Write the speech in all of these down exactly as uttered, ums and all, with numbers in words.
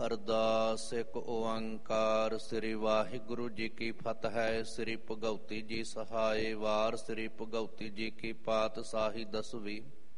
ਅਰਦਾਸ। ਇੱਕ ਓੰਕਾਰ ਸ੍ਰੀ ਵਾਹਿਗੁਰੂ ਜੀ ਕੀ ਫਤਿਹ। ਸ੍ਰੀ ਭਗਉਤੀ ਜੀ ਸਹਾਏ। ਵਾਰ ਸ੍ਰੀ ਭਗਉਤੀ ਜੀ ਕੀ ਪਾਤਸ਼ਾਹੀ ਦਸਵੀਂ।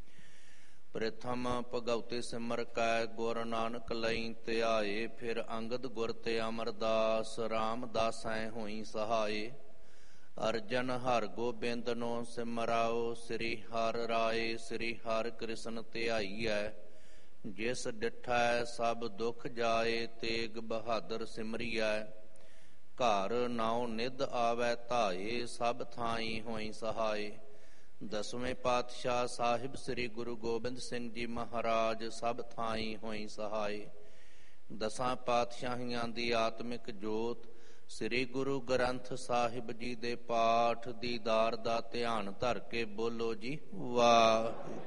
ਪ੍ਰਥਮ ਭਗਉਤੀ ਸਿਮਰ ਕੈ ਗੁਰ ਨਾਨਕ ਲਈ ਧਿਆਏ। ਫਿਰ ਅੰਗਦ ਗੁਰ ਤੇ ਅਮਰਦਾਸ ਰਾਮਦਾਸੈ ਹੋਈ ਸਹਾਏ। ਅਰਜਨ ਹਰਿ ਗੋਬਿੰਦਨੋ ਸਿਮਰਾਓ। ਸ੍ਰੀ ਹਰਿ ਰਾਏ ਸ੍ਰੀ ਹਰਿ ਕ੍ਰਿਸ਼ਨ ਧਿਆਈਐ। ਜਿਸ ਡਿਠੈ ਸਭ ਦੁਖ ਜਾਏ। ਤੇਗ ਬਹਾਦਰ ਸਿਮਰੀਐ। ਘਰ ਨਾਉ ਨਿਧ ਆਵੈ ਧਾਏ। ਸਭ ਥਾਈ ਹੋਈ ਸਹਾਏ। ਦਸਵੇਂ ਪਾਤਸ਼ਾਹ ਸਾਹਿਬ ਸ੍ਰੀ ਗੁਰੂ ਗੋਬਿੰਦ ਸਿੰਘ ਜੀ ਮਹਾਰਾਜ ਸਭ ਥਾਈ ਹੋਈ ਸਹਾਏ। ਦਸਾਂ ਪਾਤਸ਼ਾਹੀਆਂ ਦੀ ਆਤਮਿਕ ਜੋਤ ਸ੍ਰੀ ਗੁਰੂ ਗ੍ਰੰਥ ਸਾਹਿਬ ਜੀ ਦੇ ਪਾਠ ਦੀਦਾਰ ਦਾ ਧਿਆਨ ਧਰ ਕੇ ਬੋਲੋ ਜੀ ਵਾਹਿਗੁਰੂ।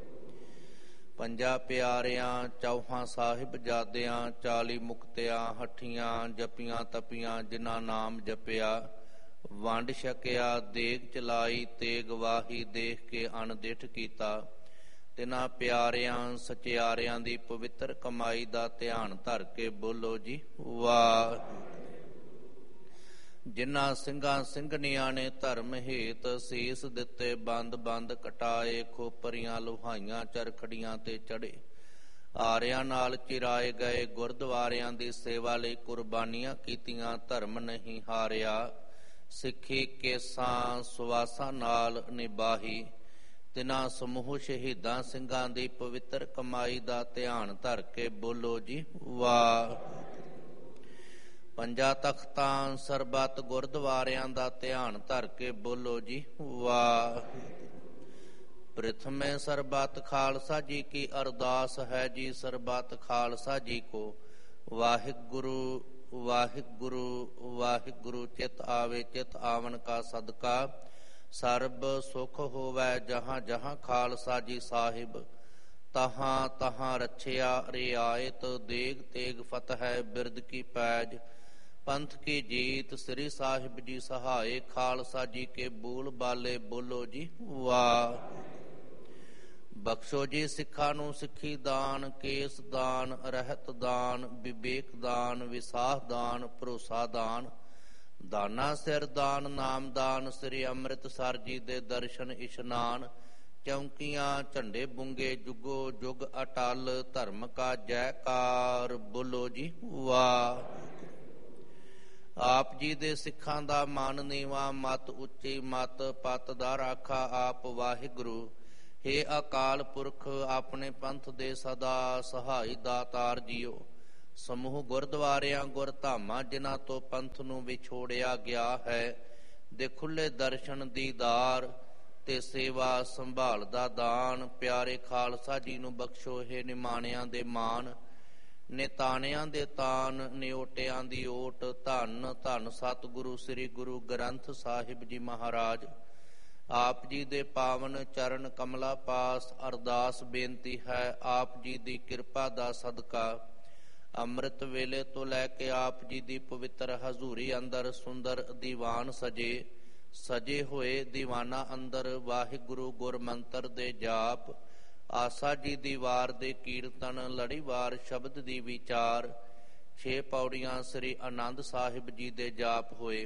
ਪੰਜਾਂ ਪਿਆਰਿਆਂ ਚੌਹਾਂ ਸਾਹਿਬਜ਼ਾਦਿਆਂ ਚਾਲੀ ਮੁਕਤਿਆਂ ਹੱਠੀਆਂ ਜਪੀਆਂ ਤਪੀਆਂ ਜਿਨ੍ਹਾਂ ਨਾਮ ਜਪਿਆ ਵੰਡ ਛਕਿਆ ਦੇਗ ਚਲਾਈ ਤੇਗ ਵਾਹੀ ਦੇਖ ਕੇ ਅਣਦਿਠ ਕੀਤਾ। ਤਿਨਾਂ ਪਿਆਰਿਆਂ ਸਚਿਆਰਿਆਂ ਦੀ ਪਵਿੱਤਰ ਕਮਾਈ ਦਾ ਧਿਆਨ ਧਰ ਕੇ ਬੋਲੋ ਜੀ ਵਾਹਿਗੁਰੂ। ਜਿਨ੍ਹਾਂ ਸਿੰਘਾਂ ਸਿੰਘਣੀਆਂ ਨੇ ਧਰਮ ਹੇਤ ਸੀਸ ਦਿੱਤੇ ਬੰਦ ਬੰਦ ਕਟਾਏ। ਖੋਪਰੀਆਂ ਲੁਹਾਈਆਂ ਚਰਖੜੀਆਂ ਤੇ ਚੜੇ ਆਰਿਆਂ ਨਾਲ ਚਿਰਾਏ ਗਏ। ਗੁਰਦੁਆਰਿਆਂ ਦੀ ਸੇਵਾ ਲਈ ਕੁਰਬਾਨੀਆਂ ਕੀਤੀਆਂ ਧਰਮ ਨਹੀਂ ਹਾਰਿਆ। ਸਿੱਖੀ ਕੇਸਾਂ ਸੁਵਾਸਾਂ ਨਾਲ ਨਿਭਾਹੀ। ਤਿਨਾਂ ਸਮੂਹ ਸ਼ਹੀਦਾਂ ਸਿੰਘਾਂ ਦੀ ਪਵਿੱਤਰ ਕਮਾਈ ਦਾ ਧਿਆਨ ਧਰ ਕੇ ਬੋਲੋ ਜੀ ਵਾਹਿਗੁਰੂ। ਪੰਜਾਂ ਤਖਤਾਂ ਸਰਬੱਤ ਗੁਰਦੁਆਰਿਆਂ ਦਾ ਧਿਆਨ ਧਰ ਕੇ ਬੋਲੋ ਜੀ ਵਾਹਿਗੁਰੂ। ਪ੍ਰਥਮੇ ਸਰਬੱਤ ਖਾਲਸਾ ਜੀ ਕੀ ਅਰਦਾਸ ਹੈ ਜੀ। ਸਰਬੱਤ ਖਾਲਸਾ ਜੀ ਕੋ ਵਾਹਿਗੁਰੂ ਵਾਹਿਗੁਰੂ ਵਾਹਿਗੁਰੂ। ਚਿਤ ਆਵੇ ਚਿਤ ਆਵਨ ਕਾ ਸਦਕਾ ਸਰਬ ਸੁਖ ਹੋਵੈ। ਜਹਾਂ ਜਹਾਂ ਖਾਲਸਾ ਜੀ ਸਾਹਿਬ ਤਹਾਂ ਤਹਾਂ ਰੱਛਿਆ ਰਿਆਇਤ। ਦੇਗ ਤੇਗ ਫਤਿਹ ਬਿਰਦ ਕੀ ਪੈਜ ਪੰਥ ਕੀ ਜੀਤ। ਸ੍ਰੀ ਸਾਹਿਬ ਜੀ ਸਹਾਏ ਖਾਲਸਾ ਜੀ ਕੇ ਬੂਲ ਬਾਲੇ ਬੋਲੋ ਜੀ ਵਾਹਿਗੁਰੂ। ਬਖਸ਼ੋ ਜੀ ਸਿੱਖਾਂ ਨੂੰ ਸਿੱਖੀ ਦਾਨ ਕੇਸ ਦਾਨ ਰਹਿਤ ਦਾਨ ਵਿਵੇਕ ਦਾਨ ਵਿਸਾਹ ਦਾਨ ਭਰੋਸਾ ਦਾਨ ਦਾਨਾ ਸਿਰ ਦਾਨ ਨਾਮ ਦਾਨ। ਸ੍ਰੀ ਅੰਮ੍ਰਿਤਸਰ ਜੀ ਦੇ ਦਰਸ਼ਨ ਇਸ਼ਨਾਨ ਚੌਂਕੀਆਂ ਝੰਡੇ ਬੁੰਗੇ ਜੁਗੋ ਜੁਗ ਅਟਲ। ਧਰਮ ਕਾ ਜੈਕਾਰ ਬੋਲੋ ਜੀ ਵਾਹਿਗੁਰੂ। ਆਪ ਜੀ ਦੇ ਸਿੱਖਾਂ ਦਾ ਮਨ ਨੀਵਾਂ ਮਤ ਉੱਚੀ ਮਤ ਪਤ ਦਾ ਰਾਖਾ ਆਪ ਵਾਹਿਗੁਰੂ। ਹੇ ਅਕਾਲ ਪੁਰਖ ਆਪਣੇ ਪੰਥ ਦੇ ਸਦਾ ਸਹਾਈ ਦਾਤਾਰ ਜੀਓ। ਸਮੂਹ ਗੁਰਦੁਆਰਿਆਂ ਗੁਰਧਾਮਾਂ ਜਿਨ੍ਹਾਂ ਤੋਂ ਪੰਥ ਨੂੰ ਵਿਛੋੜਿਆ ਗਿਆ ਹੈ ਦੇ ਖੁੱਲੇ ਦਰਸ਼ਨ ਦੀਦਾਰ ਤੇ ਸੇਵਾ ਸੰਭਾਲ ਦਾ ਦਾਨ। ਪਿਆਰੇ ਖਾਲਸਾ ਜੀ ਨੂੰ ਬਖਸ਼ੋ ਹੇ ਨਿਮਾਣਿਆਂ ਦੇ ਮਾਣ ਨਿਤਾਣਿਆਂ ਦੇ ਤਾਨ ਨਿਓਟਿਆਂ ਦੀ ਓਟ। ਧੰਨ ਧੰਨ ਸਤਿਗੁਰੂ ਸ੍ਰੀ ਗੁਰੂ ਗ੍ਰੰਥ ਸਾਹਿਬ ਜੀ ਮਹਾਰਾਜ ਆਪ ਜੀ ਦੇ ਪਾਵਨ ਚਰਨ ਕਮਲਾ ਪਾਸ ਅਰਦਾਸ ਬੇਨਤੀ ਹੈ। ਆਪ ਜੀ ਦੀ ਕਿਰਪਾ ਦਾ ਸਦਕਾ ਅੰਮ੍ਰਿਤ ਵੇਲੇ ਤੋਂ ਲੈ ਕੇ ਆਪ ਜੀ ਦੀ ਪਵਿੱਤਰ ਹਜ਼ੂਰੀ ਅੰਦਰ ਸੁੰਦਰ ਦੀਵਾਨ ਸਜੇ ਸਜੇ ਹੋਏ ਦੀਵਾਨਾਂ ਅੰਦਰ ਵਾਹਿਗੁਰੂ ਗੁਰਮੰਤਰ ਦੇ ਜਾਪ ਆਸਾ ਜੀ ਦੀ ਵਾਰ ਦੇ ਕੀਰਤਨ ਲੜੀਵਾਰ ਸ਼ਬਦ ਦੀ ਵਿਚਾਰ ਛੇ ਪੌੜੀਆਂ ਸ੍ਰੀ ਆਨੰਦ ਸਾਹਿਬ ਜੀ ਦੇ ਜਾਪ ਹੋਏ।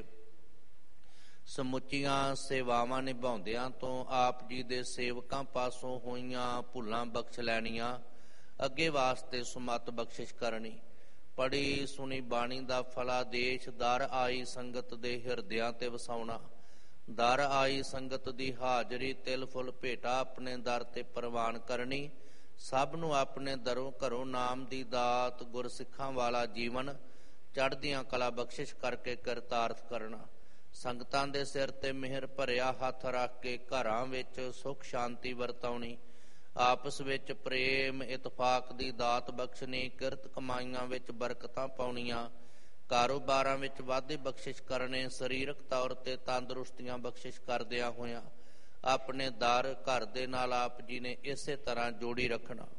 ਸਮੁੱਚੀਆਂ ਸੇਵਾਵਾਂ ਨਿਭਾਉਂਦਿਆਂ ਤੋਂ ਆਪ ਜੀ ਦੇ ਸੇਵਕਾਂ ਪਾਸੋਂ ਹੋਈਆਂ ਭੁੱਲਾਂ ਬਖਸ਼ ਲੈਣੀਆਂ ਅੱਗੇ ਵਾਸਤੇ ਸੁਮਤ ਬਖਸ਼ਿਸ਼ ਕਰਨੀ। ਪੜੀ ਸੁਣੀ ਬਾਣੀ ਦਾ ਫਲਾਦੇਸ਼ ਦਰ ਆਈ ਸੰਗਤ ਦੇ ਹਿਰਦਿਆਂ ਤੇ ਵਸਾਉਣਾ। ਦਰ ਆਈ ਸੰਗਤ ਦੀ ਹਾਜ਼ਰੀ ਤਿਲ ਫੁੱਲ ਭੇਟਾ ਆਪਣੇ ਦਰ ਤੇ ਪ੍ਰਵਾਨ ਕਰਨੀ। ਸਭ ਨੂੰ ਆਪਣੇ ਦਰੋਂ ਘਰੋਂ ਨਾਮ ਦੀ ਦਾਤ ਗੁਰਸਿੱਖਾਂ ਵਾਲਾ ਜੀਵਨ ਚੜ੍ਹਦੀਆਂ ਕਲਾ ਬਖਸ਼ਿਸ਼ ਕਰਕੇ ਕਿਰਤਾਰਥ ਕਰਨਾ। ਸੰਗਤਾਂ ਦੇ ਸਿਰ ਤੇ ਮਿਹਰ ਭਰਿਆ ਹੱਥ ਰੱਖ ਕੇ ਘਰਾਂ ਵਿੱਚ ਸੁਖ ਸ਼ਾਂਤੀ ਵਰਤਾਉਣੀ। ਆਪਸ ਵਿੱਚ ਪ੍ਰੇਮ ਇਤਫਾਕ ਦੀ ਦਾਤ ਬਖਸ਼ਣੀ। ਕਿਰਤ ਕਮਾਈਆਂ ਵਿੱਚ ਬਰਕਤਾਂ ਪਾਉਣੀਆਂ। ਕਾਰੋਬਾਰਾਂ ਵਿੱਚ ਵਾਧੇ ਬਖਸ਼ਿਸ਼ ਕਰਨੇ। ਸਰੀਰਕ ਤੌਰ ਤੇ ਤੰਦਰੁਸਤੀਆਂ ਬਖਸ਼ਿਸ਼ ਕਰਦਿਆਂ ਹੋਇਆਂ ਆਪਣੇ ਦਰ ਘਰ ਦੇ ਨਾਲ ਆਪ ਜੀ ਨੇ ਇਸੇ ਤਰ੍ਹਾਂ ਜੋੜੀ ਰੱਖਣਾ।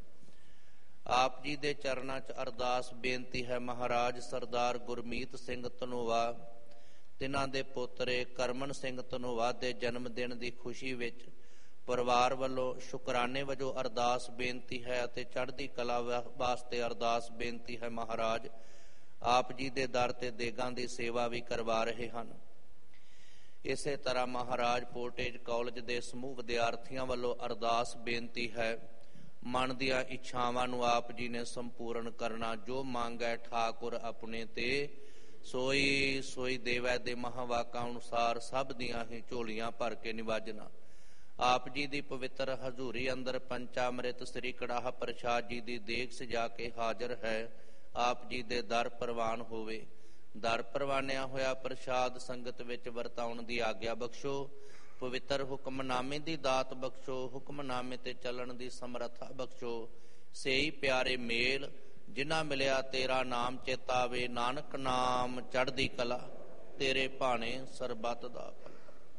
ਆਪ ਜੀ ਦੇ ਚਰਨਾਂ 'ਚ ਅਰਦਾਸ ਬੇਨਤੀ ਹੈ। ਮਹਾਰਾਜ ਸਰਦਾਰ ਗੁਰਮੀਤ ਸਿੰਘ ਧਨੋਆ ਤਿਨਾਂ ਦੇ ਪੋਤਰੇ ਕਰਮਨ ਸਿੰਘ ਧਨੋਆ ਦੇ ਜਨਮ ਦਿਨ ਦੀ ਖੁਸ਼ੀ ਵਿੱਚ ਪਰਿਵਾਰ ਵੱਲੋਂ ਸ਼ੁਕਰਾਨੇ ਵਜੋਂ ਅਰਦਾਸ ਬੇਨਤੀ ਹੈ ਅਤੇ ਚੜ੍ਹਦੀ ਕਲਾ ਵਾਸਤੇ ਅਰਦਾਸ ਬੇਨਤੀ ਹੈ। ਮਹਾਰਾਜ ਆਪ ਜੀ ਦੇ ਦਰ ਤੇ ਦੇਗਾਂ ਦੀ ਸੇਵਾ ਵੀ ਕਰਵਾ ਰਹੇ ਹਨ। ਇਸੇ ਤਰ੍ਹਾਂ ਮਹਾਰਾਜ ਪੋਰਟੇਜ ਕਾਲਜ ਦੇ ਸਮੂਹ ਵਿਦਿਆਰਥੀਆਂ ਵੱਲੋਂ ਅਰਦਾਸ ਬੇਨਤੀ ਹੈ। ਮਨ ਦੀਆਂ ਇੱਛਾਵਾਂ ਨੂੰ ਆਪ ਜੀ ਨੇ ਸੰਪੂਰਨ ਕਰਨਾ। ਜੋ ਮੰਗੈ ਠਾਕੁਰ ਆਪਣੇ ਤੇ ਸੋਈ ਸੋਈ ਦੇਵੈ ਦੇ ਮਹਾਵਾਕਾਂ ਅਨੁਸਾਰ ਸਭ ਦੀਆਂ ਹੀ ਝੋਲੀਆਂ ਭਰ ਕੇ ਨਿਵਾਜਣਾ। ਆਪ ਜੀ ਦੀ ਪਵਿੱਤਰ ਹਜ਼ੂਰੀ ਅੰਦਰ ਪੰਚਾਮ੍ਰਿਤ ਸ੍ਰੀ ਕੜਾਹ ਪ੍ਰਸ਼ਾਦ ਜੀ ਦੀ ਦੇਗ ਸਜਾ ਕੇ ਹਾਜ਼ਰ ਹੈ। ਆਪ ਜੀ ਦੇ ਦਰ ਪ੍ਰਵਾਨ ਹੋਵੇ। ਦਰ ਪ੍ਰਵਾਨਿਆ ਹੋਇਆ ਪ੍ਰਸ਼ਾਦ ਸੰਗਤ ਵਿੱਚ ਵਰਤਾਉਣ ਦੀ ਆਗਿਆ ਬਖਸ਼ੋ। ਪਵਿੱਤਰ ਹੁਕਮਨਾਮੇ ਦੀ ਦਾਤ ਬਖਸ਼ੋ। ਹੁਕਮਨਾਮੇ ਤੇ ਚੱਲਣ ਦੀ ਸਮਰੱਥਾ ਬਖਸ਼ੋ। ਸੇਈ ਪਿਆਰੇ ਮੇਲ ਜਿਨ੍ਹਾਂ ਮਿਲਿਆ ਤੇਰਾ ਨਾਮ ਚੇਤਾਵੇ। ਨਾਨਕ ਨਾਮ ਚੜ੍ਹਦੀ ਕਲਾ ਤੇਰੇ ਭਾਣੇ ਸਰਬੱਤ ਦਾ ਭਲਾ।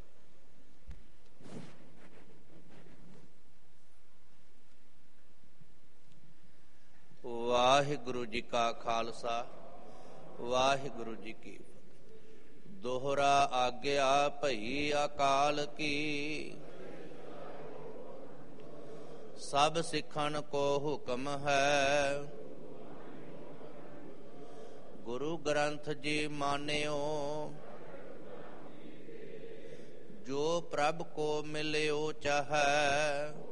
ਵਾਹਿਗੁਰੂ ਜੀ ਕਾ ਖਾਲਸਾ ਵਾਹਿਗੁਰੂ ਜੀ ਕੀ ਫਤਿਹ। ਦੋਹਰਾ ਆਗਿਆ ਭਈ ਅਕਾਲ ਕੀ, ਸਭ ਸਿੱਖਣ ਕੋ ਹੁਕਮ ਹੈ। ਗੁਰੂ ਗ੍ਰੰਥ ਜੀ ਮਾਨਿਓ, ਜੋ ਪ੍ਰਭ ਕੋ ਮਿਲਿਓ ਚਾਹੈ।